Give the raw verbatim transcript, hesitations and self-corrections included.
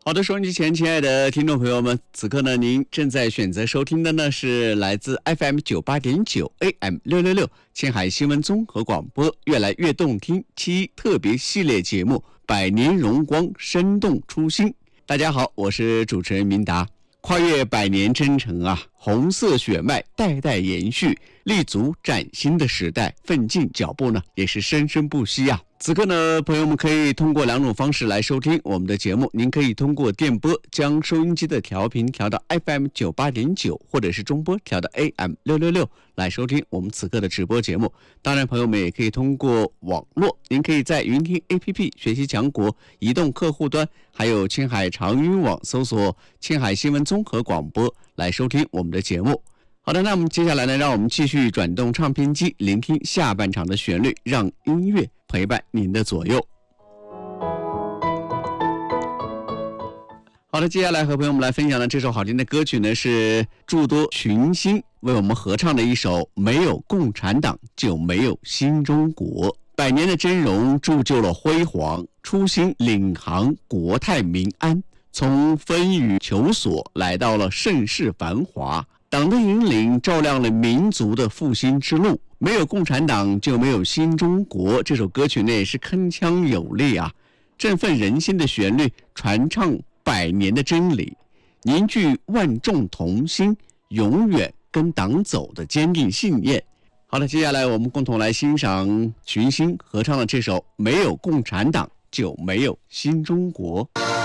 好的，收音机前亲爱的听众朋友们，此刻呢，您正在选择收听的呢是来自 F M 九八点九 A M 六六六青海新闻综合广播越来越动听七特别系列节目《百年荣光，生动初心》。大家好，我是主持人明达。跨越百年征程啊，红色血脉代代延续，立足崭新的时代，奋进脚步呢也是生生不息啊。此刻呢，朋友们可以通过两种方式来收听我们的节目。您可以通过电波将收音机的调频调到 F M 九八点九，或者是中波调到 A M 六六六来收听我们此刻的直播节目。当然，朋友们也可以通过网络，您可以在云听 A P P 学习强国移动客户端，还有青海长云网搜索青海新闻综合广播来收听我们的节目。好的，那我们接下来呢，让我们继续转动唱片机，聆听下半场的旋律，让音乐陪伴您的左右。好的，接下来和朋友们来分享的这首好听的歌曲呢，是诸多群星为我们合唱的一首没有共产党就没有新中国。百年的峥嵘铸就了辉煌，初心领航国泰民安，从风雨求索来到了盛世繁华，党的引领照亮了民族的复兴之路。没有共产党就没有新中国，这首歌曲呢也是铿锵有力啊，振奋人心的旋律，传唱百年的真理，凝聚万众同心，永远跟党走的坚定信念。好的，接下来我们共同来欣赏群星合唱的这首没有共产党就没有新中国。